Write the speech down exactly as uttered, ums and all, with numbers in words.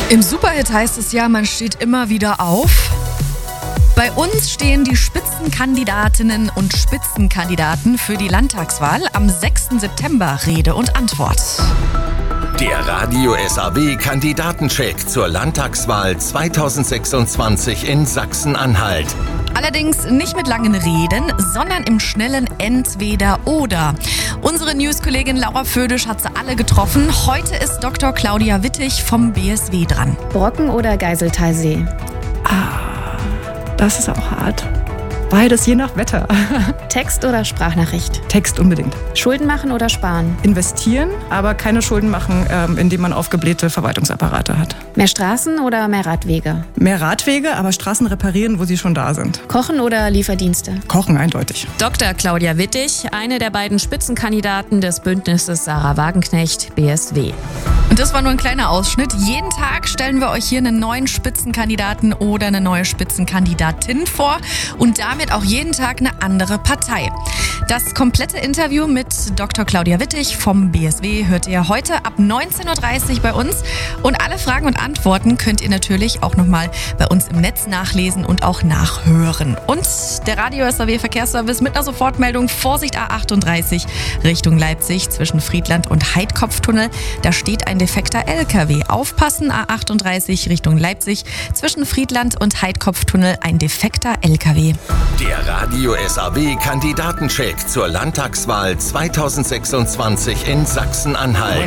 Im Superhit heißt es ja, man steht immer wieder auf. Bei uns stehen die Spitzenkandidatinnen und Spitzenkandidaten für die Landtagswahl am sechsten September Rede und Antwort. Der Radio S A W-Kandidatencheck zur Landtagswahl zweitausendsechsundzwanzig in Sachsen-Anhalt. Allerdings nicht mit langen Reden, sondern im schnellen Entweder-Oder. Unsere News-Kollegin Laura Födisch hat sie alle getroffen. Heute ist Doktor Claudia Wittig vom B S W dran. Brocken oder Geiseltalsee? Ah, das ist auch hart. Beides je nach Wetter. Text oder Sprachnachricht? Text unbedingt. Schulden machen oder sparen? Investieren, aber keine Schulden machen, ähm, indem man aufgeblähte Verwaltungsapparate hat. Mehr Straßen oder mehr Radwege? Mehr Radwege, aber Straßen reparieren, wo sie schon da sind. Kochen oder Lieferdienste? Kochen eindeutig. Doktor Claudia Wittig, eine der beiden Spitzenkandidaten des Bündnisses Sarah Wagenknecht, B S W. Und das war nur ein kleiner Ausschnitt. Jeden Tag stellen wir euch hier einen neuen Spitzenkandidaten oder eine neue Spitzenkandidatin vor und damit auch jeden Tag eine andere Partei. Das komplette Interview mit Doktor Claudia Wittig vom B S W hört ihr heute ab neunzehn Uhr dreißig bei uns. Und alle Fragen und Antworten könnt ihr natürlich auch nochmal bei uns im Netz nachlesen und auch nachhören. Und der Radio S A W Verkehrsservice mit einer Sofortmeldung: Vorsicht A achtunddreißig Richtung Leipzig zwischen Friedland und Heidkopftunnel. Da steht ein defekter L K W. Aufpassen, A achtunddreißig Richtung Leipzig zwischen Friedland und Heidkopftunnel ein defekter L K W. Der Radio S A W-Kandidatencheck zur Landtagswahl zweitausendsechsundzwanzig in Sachsen-Anhalt.